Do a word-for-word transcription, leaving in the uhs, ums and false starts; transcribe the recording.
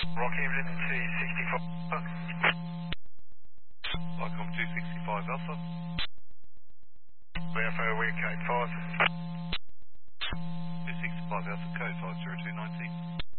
Rocky Evelyn two sixty-four. Icom two sixty-five Alpha. V F O weird code five. two sixty-five Alpha code five zero two nine zero.